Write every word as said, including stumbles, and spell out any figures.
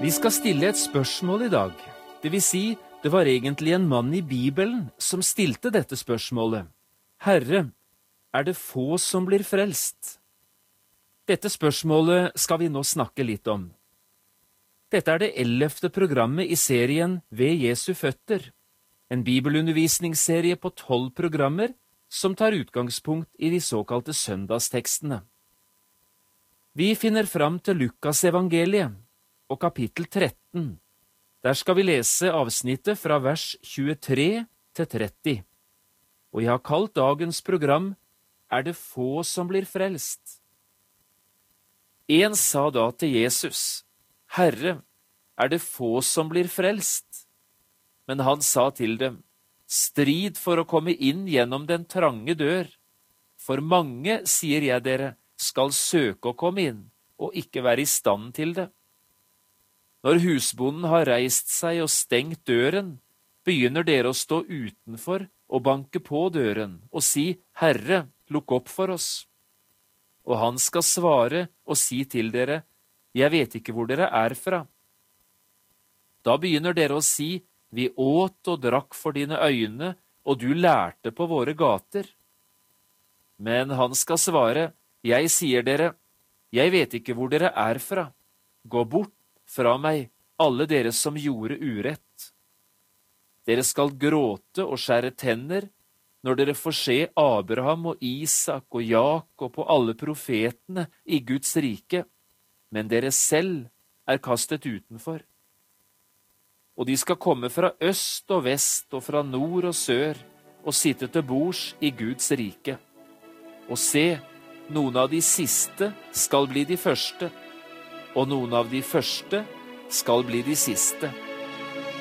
Vi skal stille et spørsmål i dag. Det vil si, det var egentlig en mann i Bibelen som stilte dette spørsmålet. Herre, er det få som blir frelst? Dette spørsmålet skal vi nå snakke litt om. Dette er det ellevte programmet i serien Ved Jesu føtter, en bibelundervisningsserie på tolv programmer som tar utgangspunkt i de såkalte søndagstekstene. Vi finner fram til Lukas evangeliet og kapittel tretten. Der skal vi lese avsnittet fra vers tjuetre til tretti. Og jeg har kalt dagens program Er det få som blir frelst? En sa da til Jesus, Herre, er det få som blir frelst? Men han sa til dem, strid for å komme inn gjennom den trange dør. For mange, sier jeg dere, skal søke å komme inn, og ikke være i stand til det. Når husbonden har reist seg og stengt døren, begynner dere å stå utenfor og banke på døren og si, Herre, lukk opp for oss. Og han skal svare og si til dere, jeg vet ikke hvor dere er fra. Da begynner dere å si, vi åt og drakk for dine øyne, og du lærte på våre gater. Men han skal svare, jeg sier dere, jeg vet ikke hvor dere er fra. Gå bort fra meg, alle dere som gjorde urett. Dere skal gråte og skjære tenner, når dere får se Abraham og Isak og Jakob og alle profetene i Guds rike, men dere selv er kastet utenfor. Og de skal komme fra øst og vest og fra nord og sør og sitte til bords i Guds rike. Og se, noen av de siste skal bli de første, og noen av de første skal bli de siste.